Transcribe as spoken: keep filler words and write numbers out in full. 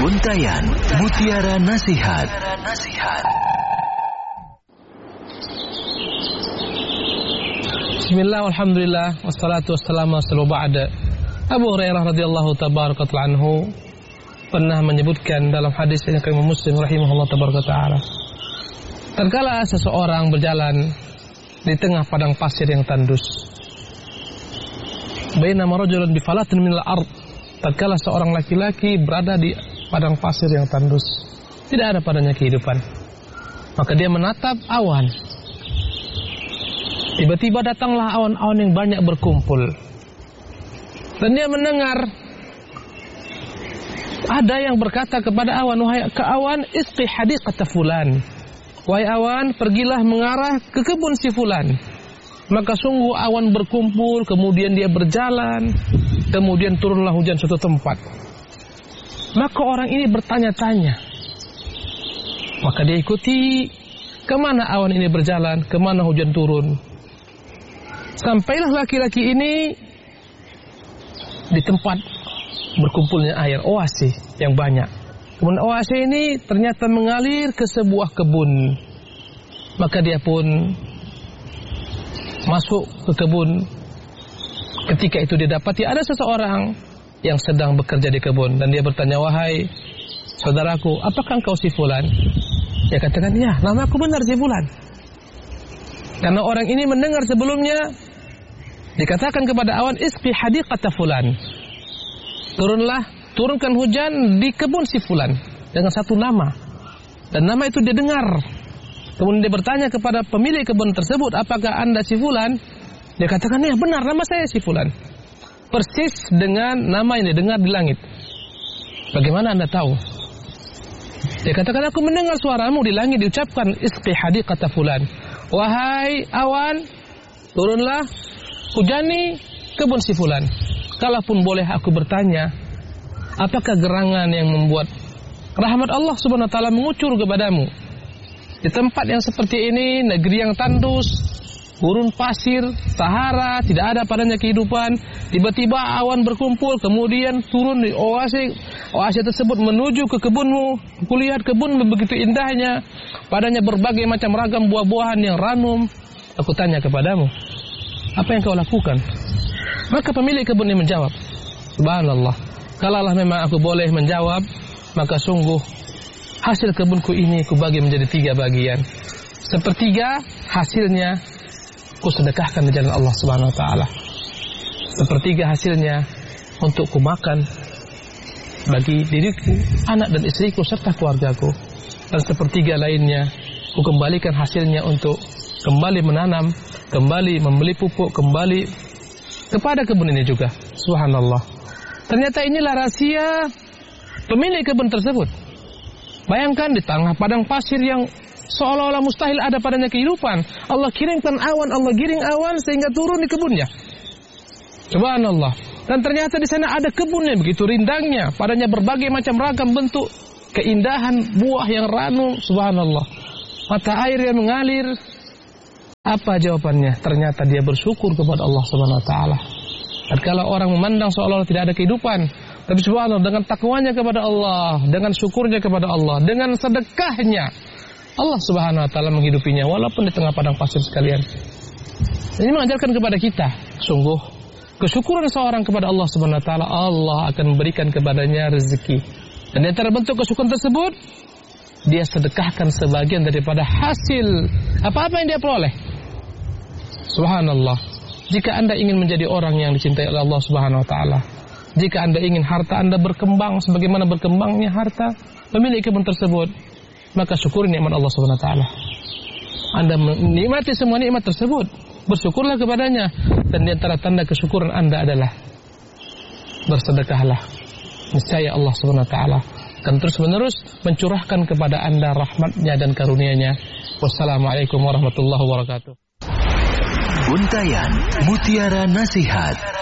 Untayan Mutiara Nasihat. Bismillah, alhamdulillah, wassalatu wassalamu ala ba'da. Abu Hurairah radhiyallahu tabaraka anhu pernah menyebutkan dalam hadis yang Imam Muslim rahimahullah tabaraka ta'ala, terkala seseorang berjalan di tengah padang pasir yang tandus, bainama rajulun bi falatin minal ard, tatkala seorang laki-laki berada di padang pasir yang tandus, tidak ada padanya kehidupan, maka dia menatap awan. Tiba-tiba datanglah awan-awan yang banyak berkumpul, dan dia mendengar ada yang berkata kepada awan, wahai ke awan, isqi hadiqata fulan, wahai awan, pergilah mengarah ke kebun si fulan. Maka sungguh awan berkumpul, kemudian dia berjalan, kemudian turunlah hujan suatu tempat. Maka orang ini bertanya-tanya, maka dia ikuti kemana awan ini berjalan, kemana hujan turun. Sampailah laki-laki ini di tempat berkumpulnya air, oase yang banyak. Kemudian oase ini ternyata mengalir ke sebuah kebun. Maka dia pun masuk ke kebun. Ketika itu didapati ada seseorang yang sedang bekerja di kebun, dan dia bertanya, wahai saudaraku, apakah engkau si fulan? Dia katakan, ya, nama aku benar si fulan. Karena orang ini mendengar sebelumnya dikatakan kepada awan, isqi hadiqata fulan, turunlah, turunkan hujan di kebun si fulan, dengan satu nama, dan nama itu dia dengar. Kemudian dia bertanya kepada pemilik kebun tersebut, apakah anda si fulan? Dia katakan, ya benar, nama saya si fulan. Persis dengan nama yang didengar di langit. Bagaimana anda tahu? Dia katakan, aku mendengar suaramu di langit diucapkan, isqi hadiqata fulan, wahai awan, turunlah, hujani kebun si fulan. Kalaupun boleh aku bertanya, apakah gerangan yang membuat rahmat Allah subhanahu wa ta'ala mengucur kepadamu di tempat yang seperti ini, negeri yang tandus, gurun pasir, sahara, tidak ada padanya kehidupan. Tiba-tiba awan berkumpul, kemudian turun di oase. Oase tersebut menuju ke kebunmu. Kulihat kebunmu begitu indahnya, padanya berbagai macam ragam buah-buahan yang ranum. Aku tanya kepadamu, apa yang kau lakukan? Maka pemilik kebun ini menjawab, subhanallah, kalaulah memang aku boleh menjawab, maka sungguh hasil kebunku ini kubagi menjadi tiga bagian. Sepertiga hasilnya kusedekahkan di jalan Allah Subhanahu wa taala. Sepertiga hasilnya untuk kumakan bagi diriku, anak dan istriku serta keluargaku. Dan sepertiga lainnya kukembalikan hasilnya untuk kembali menanam, kembali membeli pupuk, kembali kepada kebun ini juga. Subhanallah. Ternyata inilah rahasia pemilik kebun tersebut. Bayangkan di tengah padang pasir yang seolah-olah mustahil ada padanya kehidupan, Allah kirimkan awan, Allah giring awan sehingga turun di kebunnya. Subhanallah. Dan ternyata di sana ada kebun yang begitu rindangnya, padanya berbagai macam ragam bentuk keindahan buah yang ranum. Subhanallah. Mata air yang mengalir. Apa jawabannya? Ternyata dia bersyukur kepada Allah Subhanahu wa taala. Tatkala orang memandang seolah-olah tidak ada kehidupan, tapi subhanallah, dengan takwanya kepada Allah, dengan syukurnya kepada Allah, dengan sedekahnya, Allah Subhanahu wa taala menghidupinya walaupun di tengah padang pasir sekalian. Ini mengajarkan kepada kita, sungguh kesyukuran seorang kepada Allah Subhanahu wa taala, Allah akan memberikan kepadanya rezeki. Dan di antara bentuk kesyukuran tersebut, dia sedekahkan sebagian daripada hasil apa-apa yang dia peroleh. Subhanallah. Jika Anda ingin menjadi orang yang dicintai oleh Allah Subhanahu wa taala, jika Anda ingin harta Anda berkembang sebagaimana berkembangnya harta pemilik kebun tersebut, maka syukuri nikmat Allah Subhanahu wa taala. Anda menikmati semua nikmat tersebut, bersyukurlah kepadanya. Dan di antara tanda kesyukuran Anda adalah bersedekahlah. Niscaya Allah Subhanahu wa taala akan terus-menerus mencurahkan kepada Anda rahmatnya dan karunia-Nya. Wassalamualaikum warahmatullahi wabarakatuh. Untayan Mutiara Nasihat.